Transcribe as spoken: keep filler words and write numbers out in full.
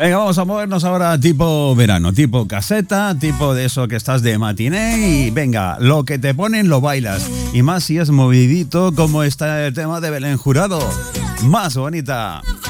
Venga, vamos a movernos ahora tipo verano, tipo caseta, tipo de eso que estás de matiné y venga, lo que te ponen lo bailas. Y más si es movidito como está el tema de Belén Jurado. Más bonita.